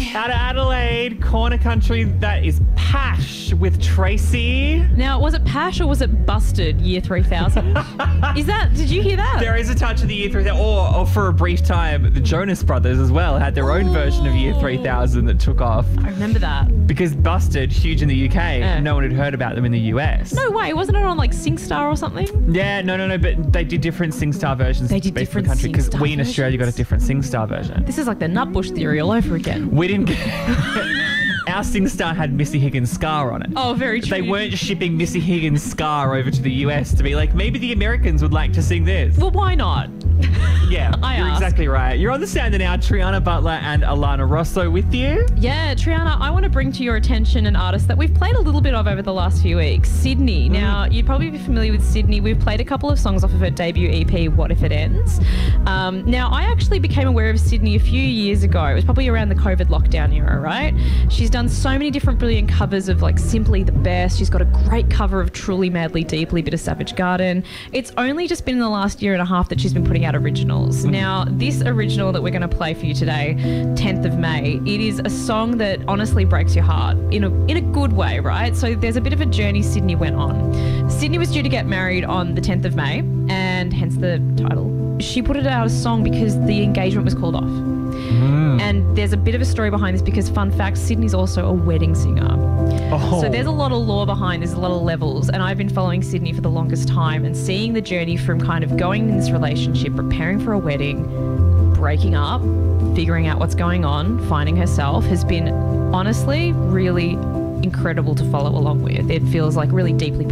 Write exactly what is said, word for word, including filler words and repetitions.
Out of Adelaide, corner country, that is Pash with Tracy. Now, was it Pash or was it Busted Year three thousand? Is that, did you hear that? There is a touch of the Year three thousand, or, or for a brief time, the Jonas Brothers as well had their own version of Year three thousand that took off. I remember that. Because Busted, huge in the U K, Yeah. no one had heard about them in the U S. No way, wasn't it on like SingStar or something? Yeah, no, no, no, but they did different SingStar versions. They did based on different the country because SingStar we in Australia got a versions? different SingStar version. This is like the Nutbush theory all over again. We didn't get... Our SingStar had Missy Higgins' Scar on it. Oh, very true. They weren't shipping Missy Higgins' Scar over to the U S to be like, maybe the Americans would like to sing this. Well, why not? Yeah, I you're asked. exactly right. You're on the sounder now. Triana Butler and Alana Rosso with you. Yeah, Triana, I want to bring to your attention an artist that we've played a little bit of over the last few weeks, Sydney. Now, you'd probably be familiar with Sydney. We've played a couple of songs off of her debut E P, What If It Ends. Um, now, I actually became aware of Sydney a few years ago. It was probably around the COVID lockdown era, right? She's done so many different brilliant covers of like Simply the Best. She's got a great cover of Truly Madly Deeply, bit of Savage Garden. It's only just been in the last year and a half that she's been putting out originals. Now, this original that we're going to play for you today, tenth of May, it is a song that honestly breaks your heart in a in a good way, right? So there's a bit of a journey Sydney went on. Sydney was due to get married on the tenth of May, and hence the title. She put it out as a song because the engagement was called off. Mm. And there's a bit of a story behind this because, fun fact, Sydney's also a wedding singer. Oh. So there's a lot of lore behind, there's a lot of levels, and I've been following Sydney for the longest time and seeing the journey from kind of going in this relationship, preparing for a wedding, breaking up, figuring out what's going on, finding herself, has been honestly really incredible to follow along with. It feels like really deeply